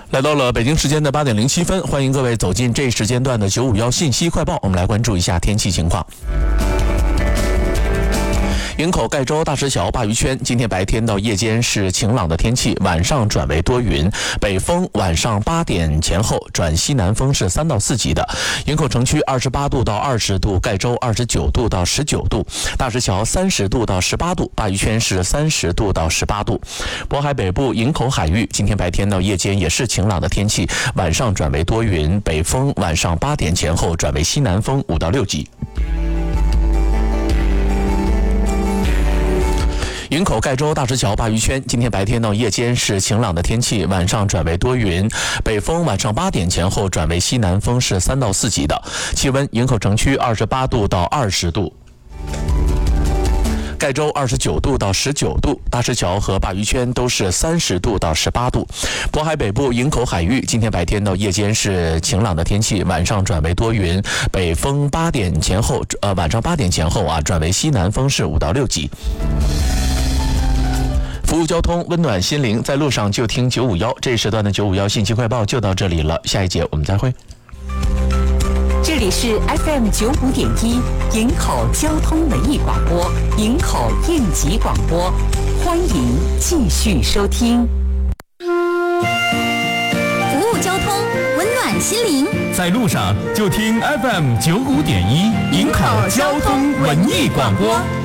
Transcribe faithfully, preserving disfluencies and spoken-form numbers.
来到了北京时间的八点零七分，欢迎各位走进这一时间段的九五一信息快报。我们来关注一下天气情况。营口盖州大石桥鲅鱼圈今天白天到夜间是晴朗的天气，晚上转为多云，北风晚上八点前后转西南风是三到四级的。营口城区二十八度到二十度，盖州二十九度到十九度，大石桥三十度到十八度，鲅鱼圈是三十度到十八度。渤海北部营口海域今天白天到夜间也是晴朗的天气，晚上转为多云，北风晚上八点前后转为西南风五到六级。营口盖州大石桥鲅鱼圈今天白天到夜间是晴朗的天气，晚上转为多云，北风晚上八点前后转为西南风是三到四级的。气温营口城区二十八度到二十度，盖州二十九度到十九度，大石桥和鲅鱼圈都是三十度到十八度。渤海北部营口海域今天白天到夜间是晴朗的天气，晚上转为多云，北风八点前后呃晚上八点前后啊转为西南风是五到六级。服务交通，温暖心灵，在路上就听九五一。这一时段的九五一信息快报就到这里了，下一节我们再会。 这里是 F M 九五点一营口交通文艺广播，营口应急广播，欢迎继续收听。 服务交通，温暖心灵， 在路上就听 F M 九五点一营口交通文艺广播。